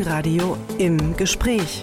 Weltradio im Gespräch.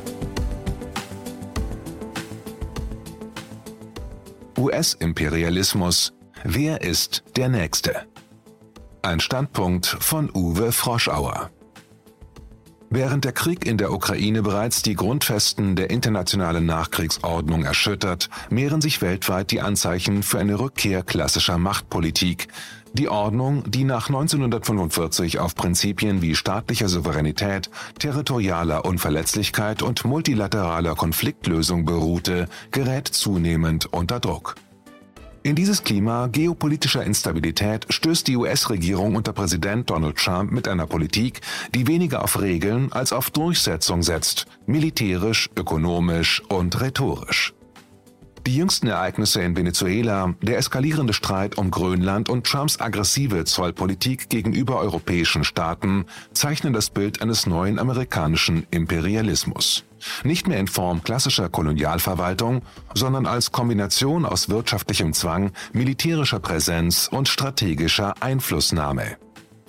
US-Imperialismus. Wer ist der Nächste? Ein Standpunkt von Uwe Froschauer. Während der Krieg in der Ukraine bereits die Grundfesten der internationalen Nachkriegsordnung erschüttert, mehren sich weltweit die Anzeichen für eine Rückkehr klassischer Machtpolitik. Die Ordnung, die nach 1945 auf Prinzipien wie staatlicher Souveränität, territorialer Unverletzlichkeit und multilateraler Konfliktlösung beruhte, gerät zunehmend unter Druck. In dieses Klima geopolitischer Instabilität stößt die US-Regierung unter Präsident Donald Trump mit einer Politik, die weniger auf Regeln als auf Durchsetzung setzt, militärisch, ökonomisch und rhetorisch. Die jüngsten Ereignisse in Venezuela, der eskalierende Streit um Grönland und Trumps aggressive Zollpolitik gegenüber europäischen Staaten zeichnen das Bild eines neuen amerikanischen Imperialismus. Nicht mehr in Form klassischer Kolonialverwaltung, sondern als Kombination aus wirtschaftlichem Zwang, militärischer Präsenz und strategischer Einflussnahme.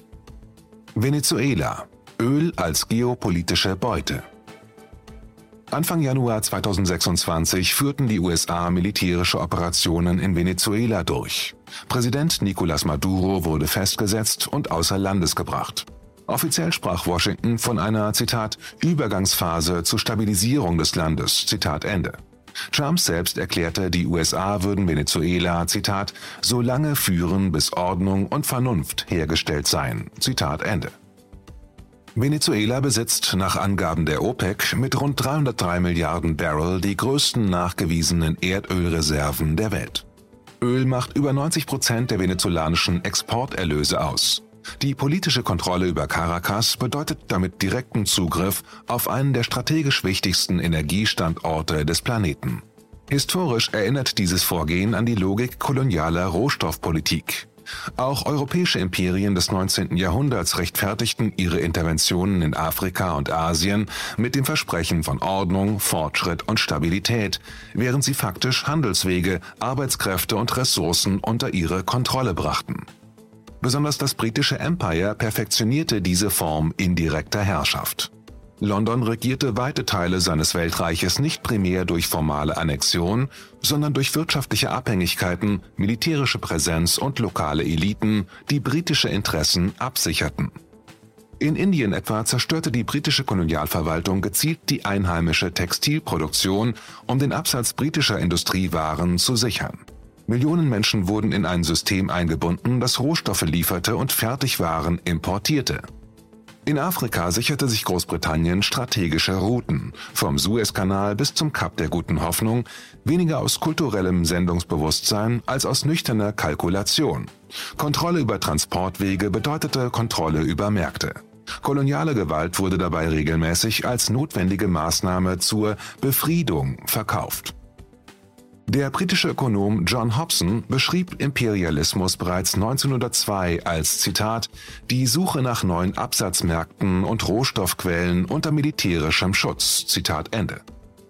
Venezuela. Öl als geopolitische Beute. Anfang Januar 2026 führten die USA militärische Operationen in Venezuela durch. Präsident Nicolás Maduro wurde festgesetzt und außer Landes gebracht. Offiziell sprach Washington von einer, Zitat, Übergangsphase zur Stabilisierung des Landes, Zitat Ende. Trump selbst erklärte, die USA würden Venezuela, Zitat, so lange führen, bis Ordnung und Vernunft hergestellt seien, Zitat Ende. Venezuela besitzt nach Angaben der OPEC mit rund 303 Milliarden Barrel die größten nachgewiesenen Erdölreserven der Welt. Öl macht über 90% der venezolanischen Exporterlöse aus. Die politische Kontrolle über Caracas bedeutet damit direkten Zugriff auf einen der strategisch wichtigsten Energiestandorte des Planeten. Historisch erinnert dieses Vorgehen an die Logik kolonialer Rohstoffpolitik. Auch europäische Imperien des 19. Jahrhunderts rechtfertigten ihre Interventionen in Afrika und Asien mit dem Versprechen von Ordnung, Fortschritt und Stabilität, während sie faktisch Handelswege, Arbeitskräfte und Ressourcen unter ihre Kontrolle brachten. Besonders das britische Empire perfektionierte diese Form indirekter Herrschaft. London regierte weite Teile seines Weltreiches nicht primär durch formale Annexion, sondern durch wirtschaftliche Abhängigkeiten, militärische Präsenz und lokale Eliten, die britische Interessen absicherten. In Indien etwa zerstörte die britische Kolonialverwaltung gezielt die einheimische Textilproduktion, um den Absatz britischer Industriewaren zu sichern. Millionen Menschen wurden in ein System eingebunden, das Rohstoffe lieferte und Fertigwaren importierte. In Afrika sicherte sich Großbritannien strategische Routen, vom Suezkanal bis zum Kap der Guten Hoffnung, weniger aus kulturellem Sendungsbewusstsein als aus nüchterner Kalkulation. Kontrolle über Transportwege bedeutete Kontrolle über Märkte. Koloniale Gewalt wurde dabei regelmäßig als notwendige Maßnahme zur Befriedung verkauft. Der britische Ökonom John Hobson beschrieb Imperialismus bereits 1902 als, Zitat, die Suche nach neuen Absatzmärkten und Rohstoffquellen unter militärischem Schutz, Zitat Ende.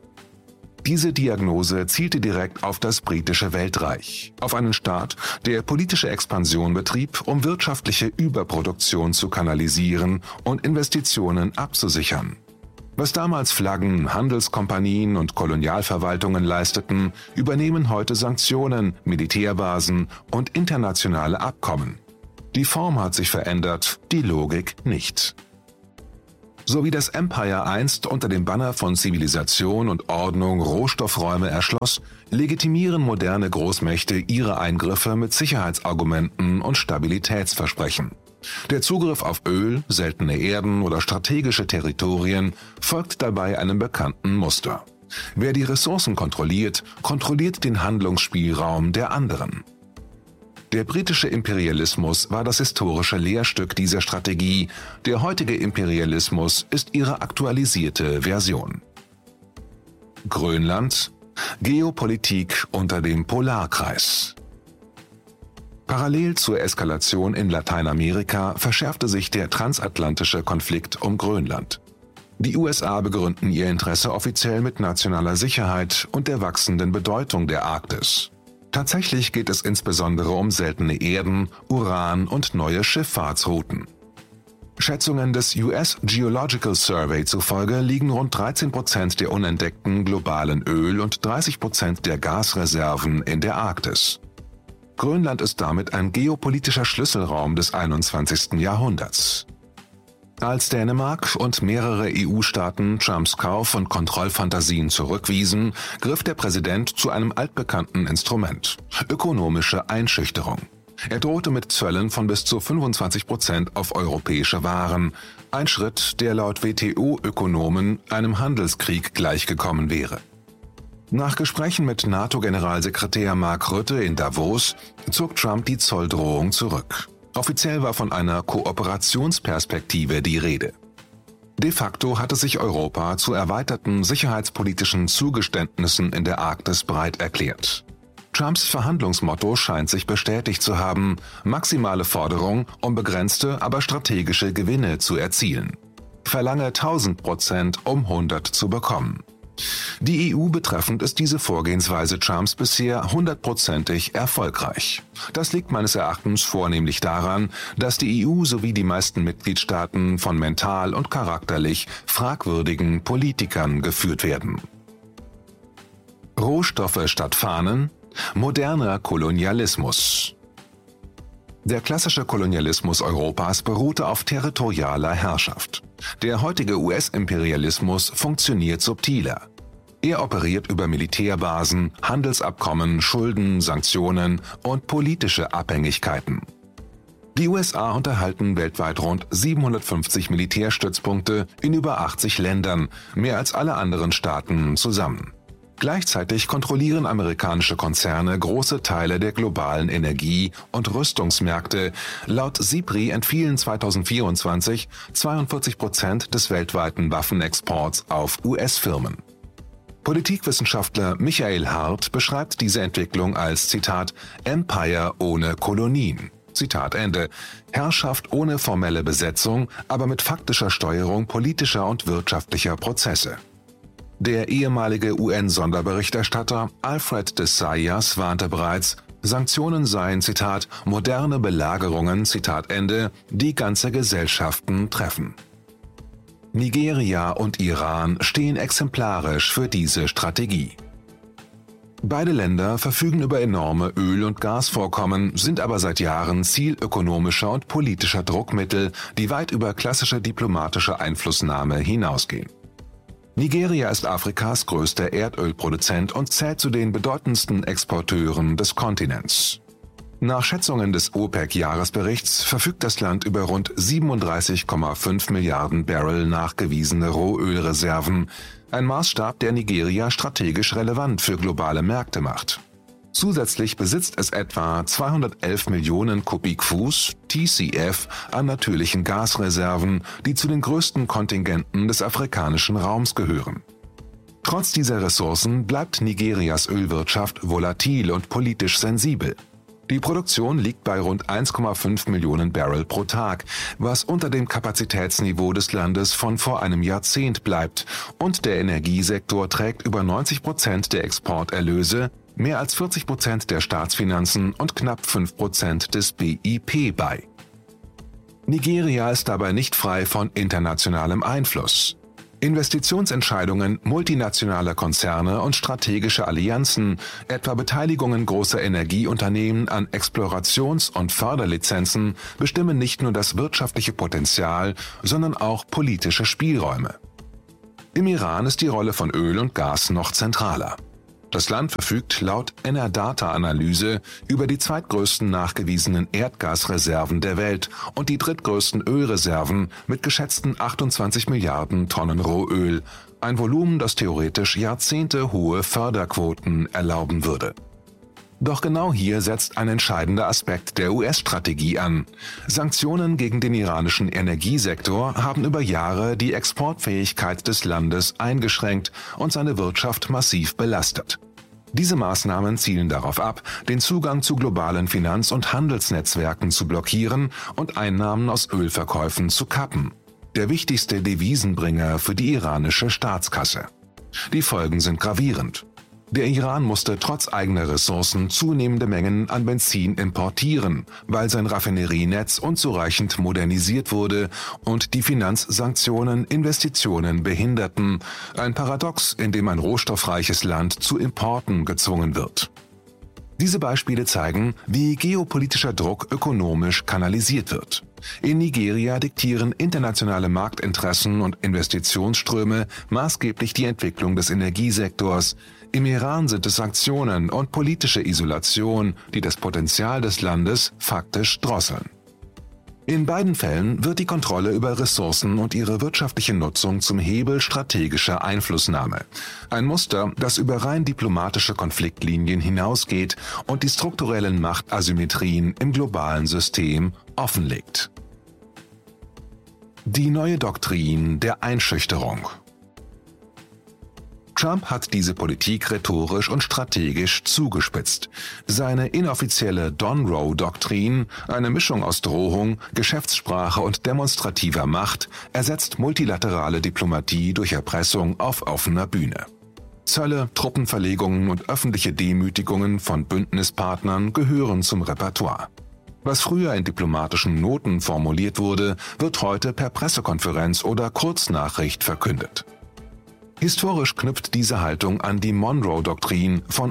Diese Diagnose zielte direkt auf das britische Weltreich, auf einen Staat, der politische Expansion betrieb, um wirtschaftliche Überproduktion zu kanalisieren und Investitionen abzusichern. Was damals Flaggen, Handelskompanien und Kolonialverwaltungen leisteten, übernehmen heute Sanktionen, Militärbasen und internationale Abkommen. Die Form hat sich verändert, die Logik nicht. So wie das Empire einst unter dem Banner von Zivilisation und Ordnung Rohstoffräume erschloss, legitimieren moderne Großmächte ihre Eingriffe mit Sicherheitsargumenten und Stabilitätsversprechen. Der Zugriff auf Öl, seltene Erden oder strategische Territorien folgt dabei einem bekannten Muster. Wer die Ressourcen kontrolliert, kontrolliert den Handlungsspielraum der anderen. Der britische Imperialismus war das historische Lehrstück dieser Strategie, der heutige Imperialismus ist ihre aktualisierte Version. Grönland, Geopolitik unter dem Polarkreis. Parallel zur Eskalation in Lateinamerika verschärfte sich der transatlantische Konflikt um Grönland. Die USA begründen ihr Interesse offiziell mit nationaler Sicherheit und der wachsenden Bedeutung der Arktis. Tatsächlich geht es insbesondere um seltene Erden, Uran und neue Schifffahrtsrouten. Schätzungen des US Geological Survey zufolge liegen rund 13% der unentdeckten globalen Öl- und 30% der Gasreserven in der Arktis. Grönland ist damit ein geopolitischer Schlüsselraum des 21. Jahrhunderts. Als Dänemark und mehrere EU-Staaten Trumps Kauf- und Kontrollfantasien zurückwiesen, griff der Präsident zu einem altbekannten Instrument: ökonomische Einschüchterung. Er drohte mit Zöllen von bis zu 25% auf europäische Waren, ein Schritt, der laut WTO-Ökonomen einem Handelskrieg gleichgekommen wäre. Nach Gesprächen mit NATO-Generalsekretär Mark Rutte in Davos zog Trump die Zolldrohung zurück. Offiziell war von einer Kooperationsperspektive die Rede. De facto hatte sich Europa zu erweiterten sicherheitspolitischen Zugeständnissen in der Arktis bereit erklärt. Trumps Verhandlungsmotto scheint sich bestätigt zu haben: maximale Forderung, um begrenzte, aber strategische Gewinne zu erzielen. Verlange 1000%, um 100 zu bekommen. Die EU betreffend ist diese Vorgehensweise Trumps bisher 100%ig erfolgreich. Das liegt meines Erachtens vornehmlich daran, dass die EU sowie die meisten Mitgliedstaaten von mental und charakterlich fragwürdigen Politikern geführt werden. Rohstoffe statt Fahnen? Moderner Kolonialismus. Der klassische Kolonialismus Europas beruhte auf territorialer Herrschaft. Der heutige US-Imperialismus funktioniert subtiler. Er operiert über Militärbasen, Handelsabkommen, Schulden, Sanktionen und politische Abhängigkeiten. Die USA unterhalten weltweit rund 750 Militärstützpunkte in über 80 Ländern, mehr als alle anderen Staaten zusammen. Gleichzeitig kontrollieren amerikanische Konzerne große Teile der globalen Energie- und Rüstungsmärkte. Laut SIPRI entfielen 2024 42% des weltweiten Waffenexports auf US-Firmen. Politikwissenschaftler Michael Hart beschreibt diese Entwicklung als, Zitat, Empire ohne Kolonien. Zitat Ende. Herrschaft ohne formelle Besetzung, aber mit faktischer Steuerung politischer und wirtschaftlicher Prozesse. Der ehemalige UN-Sonderberichterstatter Alfred de Zayas warnte bereits, Sanktionen seien, Zitat, moderne Belagerungen, Zitat Ende, die ganze Gesellschaften treffen. Nigeria und Iran stehen exemplarisch für diese Strategie. Beide Länder verfügen über enorme Öl- und Gasvorkommen, sind aber seit Jahren Ziel ökonomischer und politischer Druckmittel, die weit über klassische diplomatische Einflussnahme hinausgehen. Nigeria ist Afrikas größter Erdölproduzent und zählt zu den bedeutendsten Exporteuren des Kontinents. Nach Schätzungen des OPEC-Jahresberichts verfügt das Land über rund 37,5 Milliarden Barrel nachgewiesene Rohölreserven, ein Maßstab, der Nigeria strategisch relevant für globale Märkte macht. Zusätzlich besitzt es etwa 211 Millionen Kubikfuß (TCF) an natürlichen Gasreserven, die zu den größten Kontingenten des afrikanischen Raums gehören. Trotz dieser Ressourcen bleibt Nigerias Ölwirtschaft volatil und politisch sensibel. Die Produktion liegt bei rund 1,5 Millionen Barrel pro Tag, was unter dem Kapazitätsniveau des Landes von vor einem Jahrzehnt bleibt, und der Energiesektor trägt über 90% der Exporterlöse, mehr als 40% der Staatsfinanzen und knapp 5% des BIP bei. Nigeria ist dabei nicht frei von internationalem Einfluss. Investitionsentscheidungen multinationaler Konzerne und strategische Allianzen, etwa Beteiligungen großer Energieunternehmen an Explorations- und Förderlizenzen, bestimmen nicht nur das wirtschaftliche Potenzial, sondern auch politische Spielräume. Im Iran ist die Rolle von Öl und Gas noch zentraler. Das Land verfügt laut Enerdata-Analyse über die zweitgrößten nachgewiesenen Erdgasreserven der Welt und die drittgrößten Ölreserven mit geschätzten 28 Milliarden Tonnen Rohöl, ein Volumen, das theoretisch jahrzehntehohe Förderquoten erlauben würde. Doch genau hier setzt ein entscheidender Aspekt der US-Strategie an. Sanktionen gegen den iranischen Energiesektor haben über Jahre die Exportfähigkeit des Landes eingeschränkt und seine Wirtschaft massiv belastet. Diese Maßnahmen zielen darauf ab, den Zugang zu globalen Finanz- und Handelsnetzwerken zu blockieren und Einnahmen aus Ölverkäufen zu kappen. Der wichtigste Devisenbringer für die iranische Staatskasse. Die Folgen sind gravierend. Der Iran musste trotz eigener Ressourcen zunehmende Mengen an Benzin importieren, weil sein Raffinerienetz unzureichend modernisiert wurde und die Finanzsanktionen Investitionen behinderten, ein Paradox, in dem ein rohstoffreiches Land zu Importen gezwungen wird. Diese Beispiele zeigen, wie geopolitischer Druck ökonomisch kanalisiert wird. In Nigeria diktieren internationale Marktinteressen und Investitionsströme maßgeblich die Entwicklung des Energiesektors. Im Iran sind es Sanktionen und politische Isolation, die das Potenzial des Landes faktisch drosseln. In beiden Fällen wird die Kontrolle über Ressourcen und ihre wirtschaftliche Nutzung zum Hebel strategischer Einflussnahme. Ein Muster, das über rein diplomatische Konfliktlinien hinausgeht und die strukturellen Machtasymmetrien im globalen System offenlegt. Die neue Doktrin der Einschüchterung. Trump hat diese Politik rhetorisch und strategisch zugespitzt. Seine inoffizielle Donroe-Doktrin, eine Mischung aus Drohung, Geschäftssprache und demonstrativer Macht, ersetzt multilaterale Diplomatie durch Erpressung auf offener Bühne. Zölle, Truppenverlegungen und öffentliche Demütigungen von Bündnispartnern gehören zum Repertoire. Was früher in diplomatischen Noten formuliert wurde, wird heute per Pressekonferenz oder Kurznachricht verkündet. Historisch knüpft diese Haltung an die Monroe-Doktrin von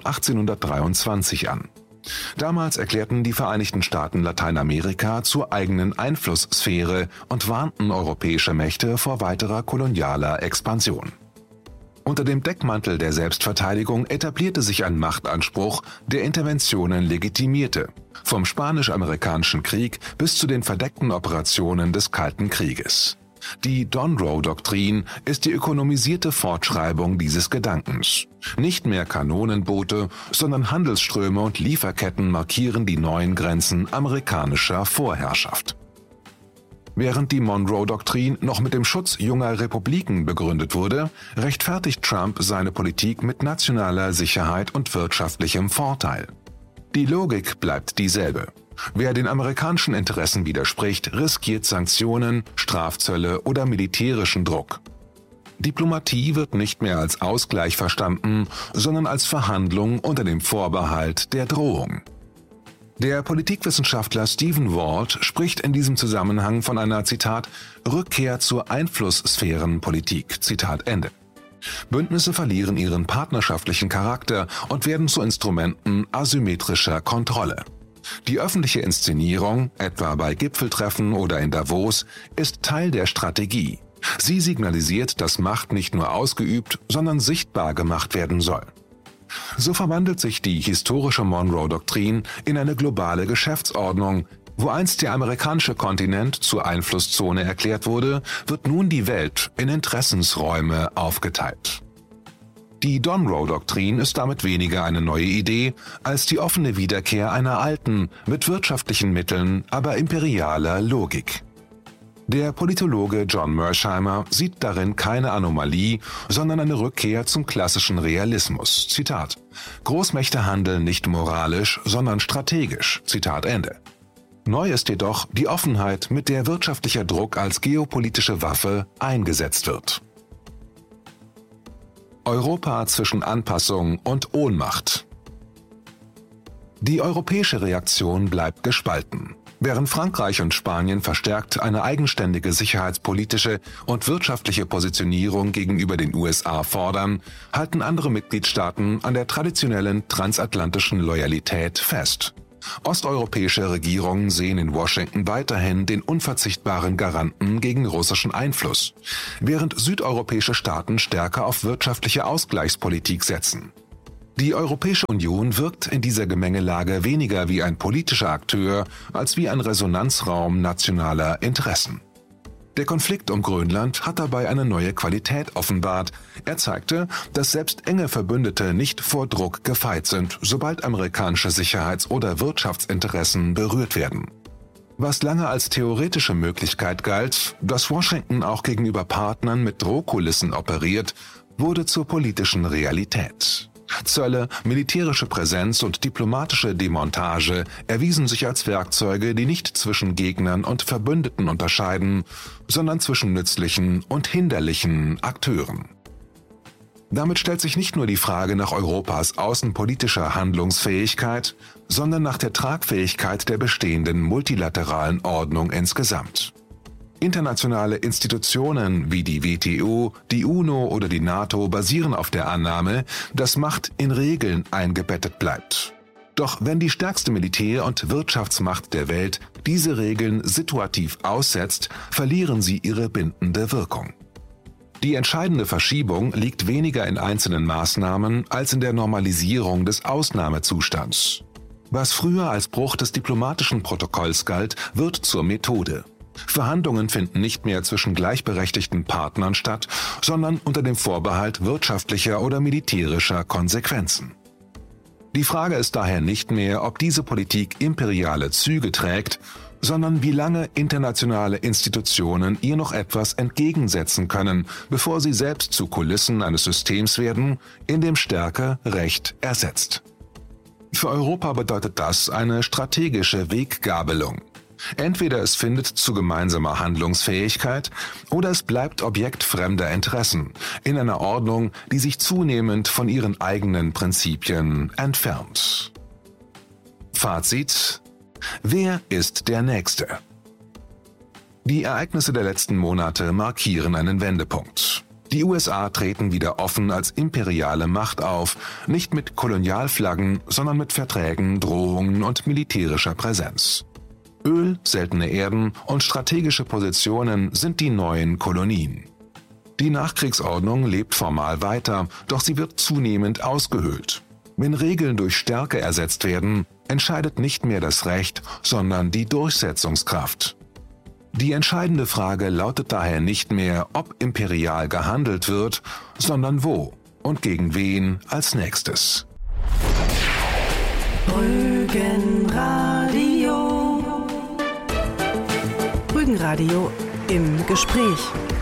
1823 an. Damals erklärten die Vereinigten Staaten Lateinamerika zur eigenen Einflusssphäre und warnten europäische Mächte vor weiterer kolonialer Expansion. Unter dem Deckmantel der Selbstverteidigung etablierte sich ein Machtanspruch, der Interventionen legitimierte, vom Spanisch-Amerikanischen Krieg bis zu den verdeckten Operationen des Kalten Krieges. Die Donroe-Doktrin ist die ökonomisierte Fortschreibung dieses Gedankens. Nicht mehr Kanonenboote, sondern Handelsströme und Lieferketten markieren die neuen Grenzen amerikanischer Vorherrschaft. Während die Monroe-Doktrin noch mit dem Schutz junger Republiken begründet wurde, rechtfertigt Trump seine Politik mit nationaler Sicherheit und wirtschaftlichem Vorteil. Die Logik bleibt dieselbe. Wer den amerikanischen Interessen widerspricht, riskiert Sanktionen, Strafzölle oder militärischen Druck. Diplomatie wird nicht mehr als Ausgleich verstanden, sondern als Verhandlung unter dem Vorbehalt der Drohung. Der Politikwissenschaftler Stephen Walt spricht in diesem Zusammenhang von einer, Zitat, Rückkehr zur Einflusssphärenpolitik, Zitat Ende. Bündnisse verlieren ihren partnerschaftlichen Charakter und werden zu Instrumenten asymmetrischer Kontrolle. Die öffentliche Inszenierung, etwa bei Gipfeltreffen oder in Davos, ist Teil der Strategie. Sie signalisiert, dass Macht nicht nur ausgeübt, sondern sichtbar gemacht werden soll. So verwandelt sich die historische Monroe-Doktrin in eine globale Geschäftsordnung. Wo einst der amerikanische Kontinent zur Einflusszone erklärt wurde, wird nun die Welt in Interessensräume aufgeteilt. Die Donroe-Doktrin ist damit weniger eine neue Idee als die offene Wiederkehr einer alten, mit wirtschaftlichen Mitteln, aber imperialer Logik. Der Politologe John Mersheimer sieht darin keine Anomalie, sondern eine Rückkehr zum klassischen Realismus. Zitat: Großmächte handeln nicht moralisch, sondern strategisch. Zitat Ende. Neu ist jedoch die Offenheit, mit der wirtschaftlicher Druck als geopolitische Waffe eingesetzt wird. Europa zwischen Anpassung und Ohnmacht. Die europäische Reaktion bleibt gespalten. Während Frankreich und Spanien verstärkt eine eigenständige sicherheitspolitische und wirtschaftliche Positionierung gegenüber den USA fordern, halten andere Mitgliedstaaten an der traditionellen transatlantischen Loyalität fest. Osteuropäische Regierungen sehen in Washington weiterhin den unverzichtbaren Garanten gegen russischen Einfluss, während südeuropäische Staaten stärker auf wirtschaftliche Ausgleichspolitik setzen. Die Europäische Union wirkt in dieser Gemengelage weniger wie ein politischer Akteur als wie ein Resonanzraum nationaler Interessen. Der Konflikt um Grönland hat dabei eine neue Qualität offenbart. Er zeigte, dass selbst enge Verbündete nicht vor Druck gefeit sind, sobald amerikanische Sicherheits- oder Wirtschaftsinteressen berührt werden. Was lange als theoretische Möglichkeit galt, dass Washington auch gegenüber Partnern mit Drohkulissen operiert, wurde zur politischen Realität. Zölle, militärische Präsenz und diplomatische Demontage erwiesen sich als Werkzeuge, die nicht zwischen Gegnern und Verbündeten unterscheiden, sondern zwischen nützlichen und hinderlichen Akteuren. Damit stellt sich nicht nur die Frage nach Europas außenpolitischer Handlungsfähigkeit, sondern nach der Tragfähigkeit der bestehenden multilateralen Ordnung insgesamt. Internationale Institutionen wie die WTO, die UNO oder die NATO basieren auf der Annahme, dass Macht in Regeln eingebettet bleibt. Doch wenn die stärkste Militär- und Wirtschaftsmacht der Welt diese Regeln situativ aussetzt, verlieren sie ihre bindende Wirkung. Die entscheidende Verschiebung liegt weniger in einzelnen Maßnahmen als in der Normalisierung des Ausnahmezustands. Was früher als Bruch des diplomatischen Protokolls galt, wird zur Methode. Verhandlungen finden nicht mehr zwischen gleichberechtigten Partnern statt, sondern unter dem Vorbehalt wirtschaftlicher oder militärischer Konsequenzen. Die Frage ist daher nicht mehr, ob diese Politik imperiale Züge trägt, sondern wie lange internationale Institutionen ihr noch etwas entgegensetzen können, bevor sie selbst zu Kulissen eines Systems werden, in dem Stärke Recht ersetzt. Für Europa bedeutet das eine strategische Weggabelung. Entweder es findet zu gemeinsamer Handlungsfähigkeit oder es bleibt Objekt fremder Interessen in einer Ordnung, die sich zunehmend von ihren eigenen Prinzipien entfernt. Fazit: Wer ist der Nächste? Die Ereignisse der letzten Monate markieren einen Wendepunkt. Die USA treten wieder offen als imperiale Macht auf, nicht mit Kolonialflaggen, sondern mit Verträgen, Drohungen und militärischer Präsenz. Öl, seltene Erden und strategische Positionen sind die neuen Kolonien. Die Nachkriegsordnung lebt formal weiter, doch sie wird zunehmend ausgehöhlt. Wenn Regeln durch Stärke ersetzt werden, entscheidet nicht mehr das Recht, sondern die Durchsetzungskraft. Die entscheidende Frage lautet daher nicht mehr, ob imperial gehandelt wird, sondern wo und gegen wen als nächstes. Rügenradio. Rügenradio im Gespräch.